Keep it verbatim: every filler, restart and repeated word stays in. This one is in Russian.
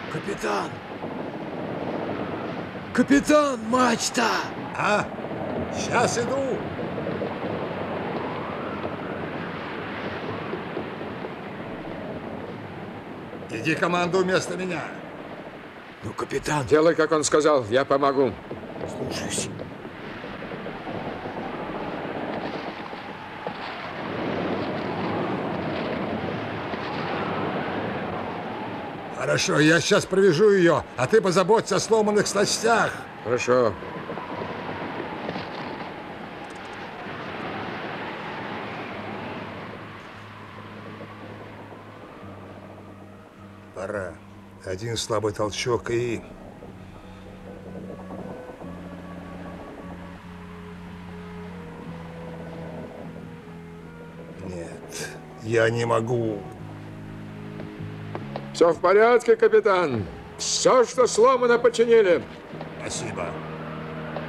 Капитан! Капитан, мачта! А? Сейчас иду. Иди команду вместо меня. Ну, капитан, Делай, как он сказал, я помогу. слушаюсь. Хорошо, я сейчас провяжу ее, а ты позаботься о сломанных снастях. Хорошо. Пора. Один слабый толчок и... Нет, я не могу. Все в порядке, капитан. Все, что сломано, починили. Спасибо.